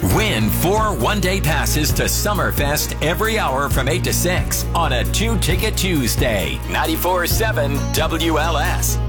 Win 4 one-day passes to Summerfest every hour from 8 to 6 on a 2-Ticket Tuesday. 94.7 WLS.